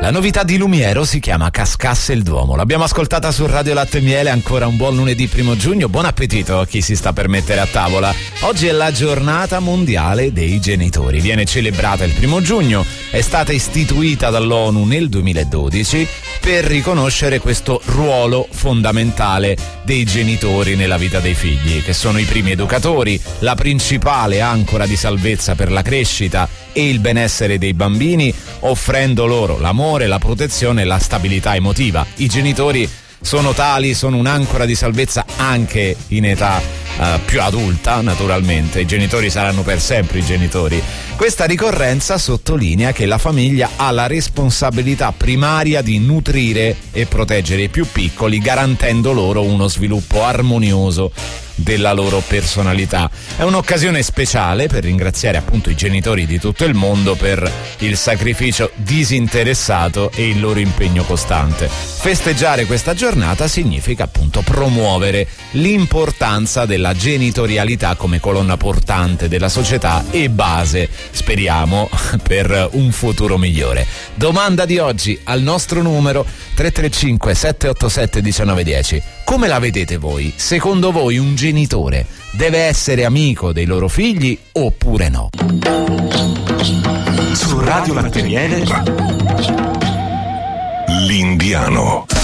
La novità di Lumiero si chiama Cascasse il Duomo. L'abbiamo ascoltata su Radio Latte e Miele. Ancora un buon lunedì 1 giugno. Buon appetito a chi si sta per mettere a tavola. Oggi è la giornata mondiale dei genitori. Viene celebrata il 1 giugno. È stata istituita dall'ONU nel 2012 per riconoscere questo ruolo fondamentale dei genitori nella vita dei figli, che sono i primi educatori, la principale ancora di salvezza per la crescita e il benessere dei bambini, offrendo loro l'amore, la protezione e la stabilità emotiva. I genitori sono tali, sono un'ancora di salvezza anche in età più adulta, naturalmente. I genitori saranno per sempre i genitori. Questa ricorrenza sottolinea che la famiglia ha la responsabilità primaria di nutrire e proteggere i più piccoli, garantendo loro uno sviluppo armonioso della loro personalità. È un'occasione speciale per ringraziare appunto i genitori di tutto il mondo per il sacrificio disinteressato e il loro impegno costante. Festeggiare questa giornata significa appunto promuovere l'importanza della genitorialità come colonna portante della società e base, speriamo, per un futuro migliore. Domanda di oggi al nostro numero 335 787 1910. Come la vedete voi? Secondo voi un genitore deve essere amico dei loro figli oppure no? Su Radio Latte e Miele, L'Indiano.